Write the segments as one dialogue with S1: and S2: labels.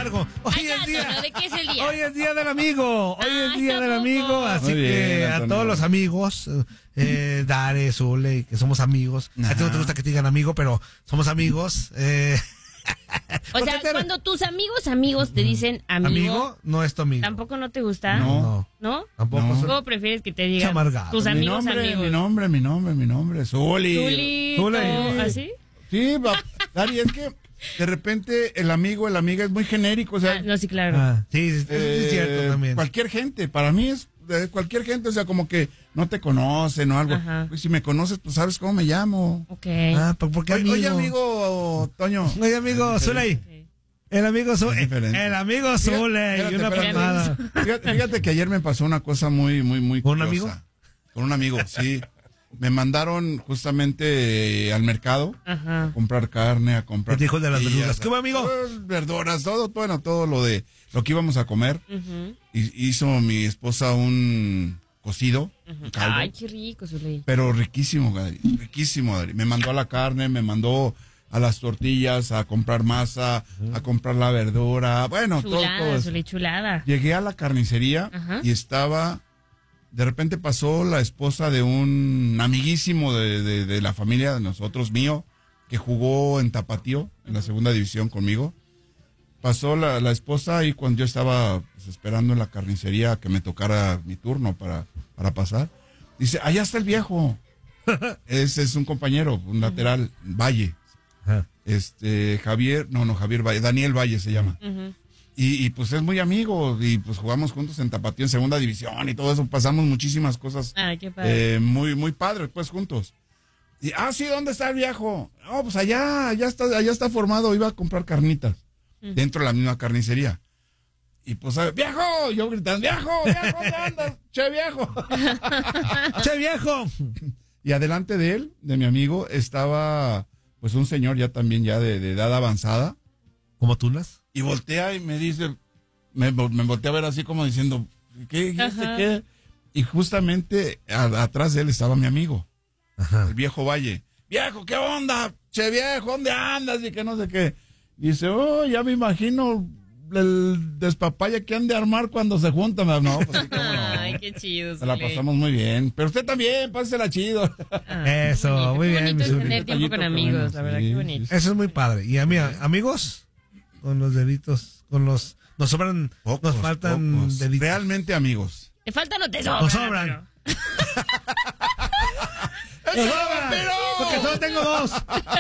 S1: largo. Hoy
S2: Ay,
S1: es día.
S2: Antonio, ¿de qué es el día?
S1: Hoy es día del amigo. Hoy es día del
S2: tampoco.
S1: amigo. Así
S3: Muy bien,
S1: que a
S3: Antonio.
S1: todos los amigos, Dare, Zule, que somos amigos. A ti no te gusta que te digan amigo, pero somos amigos.
S2: O sea, cuando tus amigos te dicen amigo,
S1: no es tu amigo.
S2: ¿tampoco no te gusta?
S3: No.
S2: ¿No?
S1: Tampoco.
S3: No.
S2: ¿Cómo prefieres que te digan
S1: Chamargado.
S2: tus amigos amigos?
S3: Mi nombre, Zuli.
S2: Zuli,
S1: Zuli.
S2: ¿así?
S3: Sí, Dari, es que de repente el amigo, la amiga es muy genérico, o sea,
S2: Ah, no, sí, claro.
S1: Sí, es cierto también.
S3: cualquier gente, para mí es cualquier gente, o sea, como que no te conocen o algo.
S2: Ajá.
S3: Pues, si me conoces, pues sabes cómo me llamo.
S2: Ok.
S1: ¿Por qué
S3: Oye, amigo Toño.
S1: Oye, amigo Zuley. El amigo Zuley.
S3: diferente.
S1: El amigo Zuley.
S3: Fíjate,
S1: Y una
S3: espérate.
S1: palmada.
S3: Fíjate que ayer me pasó una cosa muy
S1: ¿Con un
S3: curiosa.
S1: amigo?
S3: Con un amigo, sí. Me mandaron justamente al mercado
S2: Ajá.
S3: a comprar carne, a comprar.
S1: ¿Qué dijo el de las
S3: tortillas,
S1: verduras? ¿Qué va, amigo?
S3: Verduras, todo lo que íbamos a comer.
S2: Ujú.
S3: Y hizo mi esposa un cocido, un caldo,
S2: Ay, qué rico, Zuley.
S3: pero riquísimo, Gary, riquísimo, Gary. Me mandó a la carne, me mandó a las tortillas, a comprar masa, a comprar la verdura, bueno, todo
S2: Chulada,
S3: eso.
S2: Zuley, chulada.
S3: Llegué a la carnicería
S2: Ajá.
S3: y estaba, de repente pasó la esposa de un amiguísimo de la familia de nosotros, mío, que jugó en Tapatío, en la segunda división conmigo. Pasó la esposa y cuando yo estaba pues, esperando en la carnicería que me tocara mi turno para pasar, dice, allá está el viejo. Ese es un compañero, un lateral, Valle.
S1: Ajá.
S3: Javier Valle, Daniel Valle se llama.
S2: Ujú.
S3: Y pues es muy amigo y pues jugamos juntos en Tapatío en segunda división y todo eso, pasamos muchísimas cosas
S2: Ay, qué padre.
S3: muy padres pues juntos. Y, sí, ¿dónde está el viejo? No, pues allá está formado, iba a comprar carnitas dentro de la misma carnicería. Y pues, ¡viejo! Yo gritando, ¡viejo! ¿Dónde andas? ¡Che, viejo!
S1: ¡Che, viejo!
S3: Y adelante de él, de mi amigo, estaba pues un señor ya también ya de edad avanzada.
S1: ¿Como tunas?
S3: Y voltea y me dice, me voltea a ver así como diciendo, ¿qué? ¿Qué? Y justamente atrás de él estaba mi amigo, el viejo Valle. Viejo, ¿qué onda? Che, viejo, ¿dónde andas? Y que no sé qué. Y dice, ya me imagino el despapalle que han de armar cuando se juntan. No, pues sí, cómo no.
S2: Ay, qué chido,
S3: Se la
S2: Zuley.
S3: pasamos muy bien. Pero usted también, pásela chido.
S2: Ay,
S1: Eso,
S2: qué bonito,
S1: muy
S2: qué
S1: bien,
S2: bonito es
S1: Zuley.
S2: tener tiempo con
S3: Detallito,
S2: amigos,
S3: qué
S2: la
S3: bueno,
S2: verdad,
S3: sí,
S2: qué bonito.
S3: sí.
S1: Eso es muy padre. Y a mí, amigos, con los deditos, nos sobran, nos faltan
S3: Pocos.
S1: deditos.
S3: Realmente amigos.
S2: ¿Te faltan o te sobran?
S1: Nos sobran. Nos sobran, porque solo tengo dos.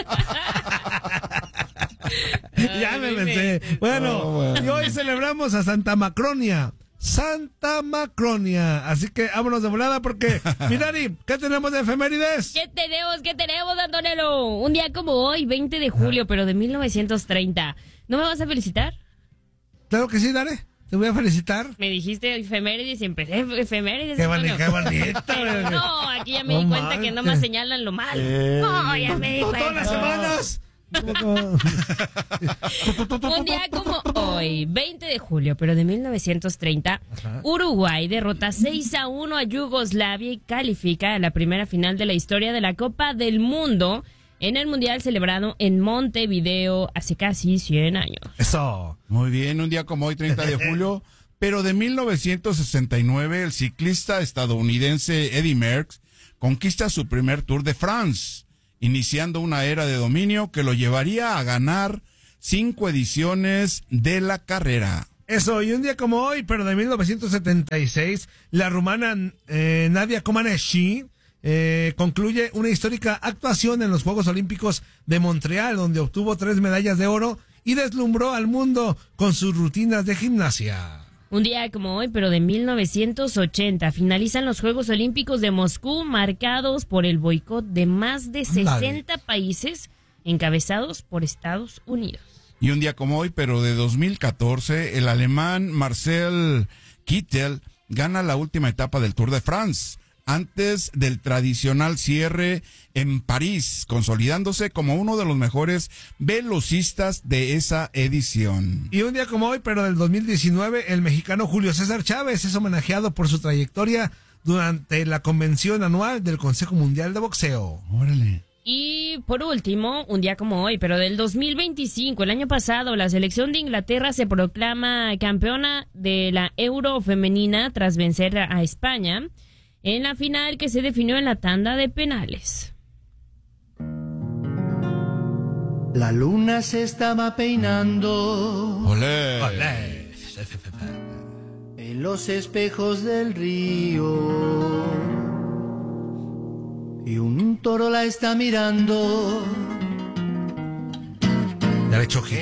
S1: Ya me pensé. Bueno, y hoy celebramos a Santa Macronia. Santa Macronia. Así que vámonos de volada porque, Mirari, ¿qué tenemos de efemérides?
S2: ¿Qué tenemos, Antonelo? Un día como hoy, 20 de julio, pero de 1930. ¿No me vas a felicitar?
S1: Claro que sí, Dare. Te voy a felicitar.
S2: Me dijiste efemérides y empecé efemérides.
S1: Qué
S2: Antonio.
S1: bonito.
S2: Pero no, aquí ya me
S1: No
S2: di cuenta
S1: manches.
S2: que nomás señalan lo malo. No, ya me di
S1: Todas las
S2: cuenta.
S1: semanas.
S2: Un día como hoy, 20 de julio, pero de 1930, Uruguay derrota 6-1 a Yugoslavia y califica a la primera final de la historia de la Copa del Mundo en el Mundial celebrado en Montevideo hace casi 100 años.
S1: Eso.
S3: Muy bien, un día como hoy, 30 de julio, pero de 1969, el ciclista estadounidense Eddy Merckx conquista su primer Tour de France, iniciando una era de dominio que lo llevaría a ganar 5 ediciones de la carrera.
S1: Eso, y un día como hoy, pero de 1976, la rumana Nadia Comaneci concluye una histórica actuación en los Juegos Olímpicos de Montreal, donde obtuvo 3 medallas de oro y deslumbró al mundo con sus rutinas de gimnasia.
S2: Un día como hoy, pero de 1980, finalizan los Juegos Olímpicos de Moscú, marcados por el boicot de más de 60 países, encabezados por Estados Unidos.
S3: Y un día como hoy, pero de 2014, el alemán Marcel Kittel gana la última etapa del Tour de France, antes del tradicional cierre en París, consolidándose como uno de los mejores velocistas de esa edición.
S1: Y un día como hoy, pero del 2019, el mexicano Julio César Chávez es homenajeado por su trayectoria durante la convención anual del Consejo Mundial de Boxeo.
S3: Órale.
S2: Y por último, un día como hoy, pero del 2025, el año pasado, la selección de Inglaterra se proclama campeona de la Euro femenina tras vencer a España en la final que se definió en la tanda de penales.
S4: La luna se estaba peinando
S3: ¡Olé!
S1: Olé.
S4: en los espejos del río y un toro la está mirando.
S1: Ya le choqué.